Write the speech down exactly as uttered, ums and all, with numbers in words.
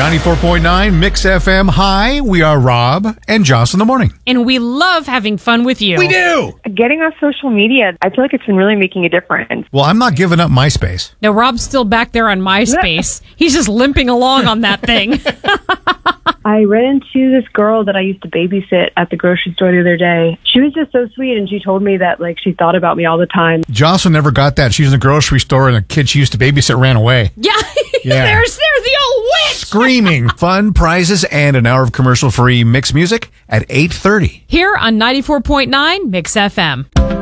ninety-four point nine Mix F M. Hi, we are Rob and Joss in the morning. And we love having fun with you. We do! Getting off social media, I feel like it's been really making a difference. Well, I'm not giving up MySpace. No, Rob's still back there on MySpace. He's just limping along on that thing. I ran into this girl that I used to babysit at the grocery store the other day. She was just so sweet, and she told me that like she thought about me all the time. Jocelyn never got that. She was in the grocery store, and a kid she used to babysit ran away. Yeah, Yeah. there's, there's the old witch! Screaming. Fun, prizes, and an hour of commercial-free Mix music at eight thirty. Here on ninety-four point nine Mix F M.